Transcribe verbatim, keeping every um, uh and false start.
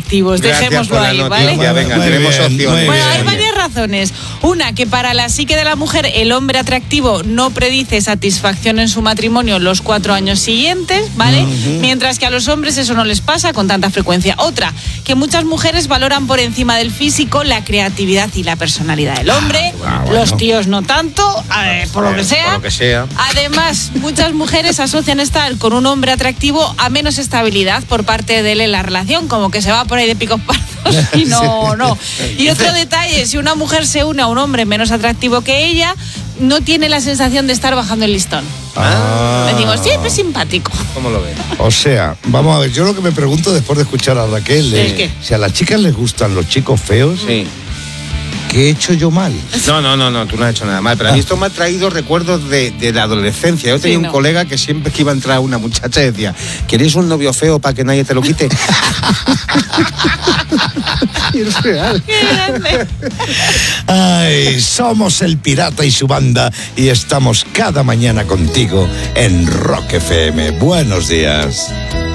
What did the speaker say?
atractivos. Gracias Dejémoslo por la ahí, noticia. ¿vale? Venga, Muy tenemos bien, opciones. muy Bueno, hay bien. varias razones. Una, que para la psique de la mujer el hombre atractivo no predice satisfacción en su matrimonio los cuatro años siguientes, ¿vale? Uh-huh. Mientras que a los hombres eso no les pasa con tanta frecuencia. Otra, que muchas mujeres valoran por encima del físico la creatividad y la personalidad del hombre. Ah, bueno. Los tíos no tanto, eh, por lo que sea. Por lo que sea. Además, muchas mujeres asocian estar con un hombre atractivo a menos estabilidad por parte de él en la relación, como que se va por ahí de picos pardos y no, no. Y otro detalle, si una mujer se une a un hombre menos atractivo que ella, no tiene la sensación de estar bajando el listón. Ah. Me digo, siempre es simpático. ¿Cómo lo ves? O sea, vamos a ver, yo lo que me pregunto después de escuchar a Raquel es, ¿qué? si a las chicas les gustan los chicos feos, Sí. ¿qué he hecho yo mal? No, no, no, no, tú no has hecho nada mal. Pero a mí esto me ha traído recuerdos de, de la adolescencia. Yo tenía Sí, no. un colega que siempre que iba a entrar una muchacha decía, ¿quieres un novio feo para que nadie te lo quite? Y es real. Qué grande. Ay, somos El Pirata y su banda y estamos cada mañana contigo en Rock F M. Buenos días.